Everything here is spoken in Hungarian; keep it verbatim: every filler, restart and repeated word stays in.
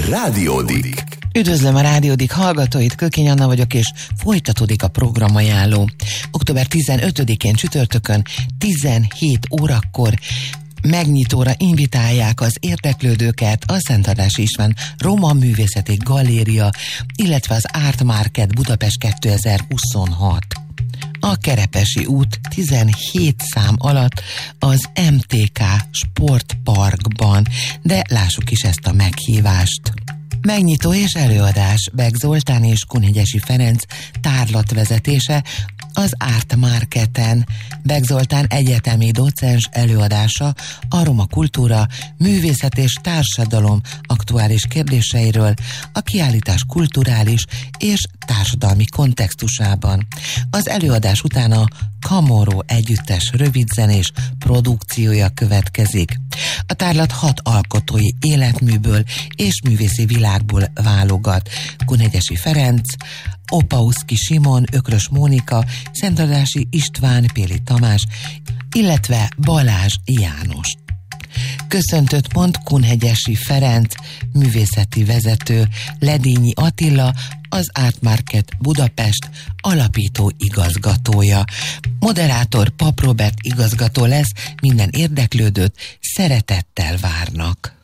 Rádiódik. Üdvözlöm a Rádiódik hallgatóit, Kölkény Anna vagyok, és folytatódik a programajánló. október tizenötödikén csütörtökön tizenhét órakor megnyitóra invitálják az érdeklődőket a Szentadási István Roma Művészeti Galéria, illetve az Art Market Budapest kétezer-huszonhat. A Kerepesi út tizenhét szám alatt az em té ká Sportparkban, de lássuk is ezt a meghívást. Megnyitó és előadás Bek Zoltán és Kunhegyesi Ferenc tárlatvezetése az Art Marketen. Bek Zoltán egyetemi docens előadása a roma kultúra, művészet és társadalom aktuális kérdéseiről a kiállítás kulturális és társadalmi kontextusában. Az előadás után a Kamoró együttes rövidzenés produkciója következik. A tárlat hat alkotói életműből és művészi világból válogat. Kunhegyesi Ferenc, Opauszki Simon, Ökrös Mónika, Szentadási István, Péli Tamás, illetve Balázs János. Köszöntött mond Kunhegyesi Ferenc, művészeti vezető, Ledényi Attila, az Art Market Budapest alapító igazgatója. Moderátor Pap Robert igazgató lesz, minden érdeklődőt szeretettel várnak.